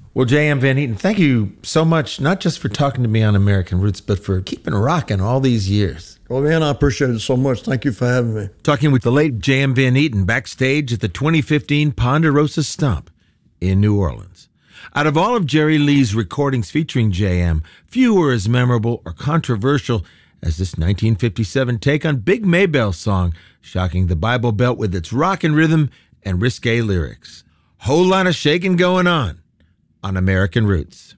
Well, J.M. Van Eaton, thank you so much, not just for talking to me on American Roots, but for keeping rocking all these years. Well, man, I appreciate it so much. Thank you for having me. Talking with the late J.M. Van Eaton backstage at the 2015 Ponderosa Stomp in New Orleans. Out of all of Jerry Lee's recordings featuring J.M., few were as memorable or controversial as this 1957 take on Big Maybell's song, shocking the Bible Belt with its rockin' rhythm and risque lyrics. Whole lot of shaking going on American Roots.